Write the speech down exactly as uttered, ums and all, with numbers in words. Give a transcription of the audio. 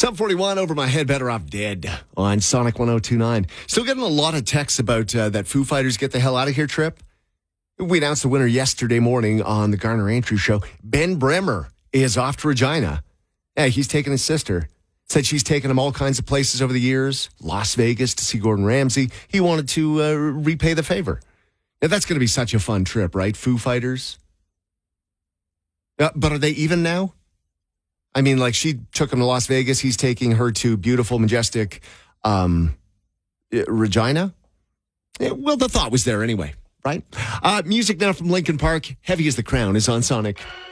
seven forty-one over my head, better off dead on Sonic one oh two nine. Still getting a lot of texts about uh, that Foo Fighters Get the Hell Out of Here trip. We announced the winner yesterday morning on the Garner Andrews Show. Ben Bremer is off to Regina. Yeah, he's taking his sister. Said she's taken him all kinds of places over the years. Las Vegas to see Gordon Ramsay. He wanted to uh, repay the favor. Now, that's going to be such a fun trip, right? Foo Fighters. Uh, but are they even now? I mean, like, she took him to Las Vegas. He's taking her to beautiful, majestic um, Regina. Yeah, well, the thought was there anyway, right? Uh, music now from Linkin Park. Heavy as the Crown is on Sonic.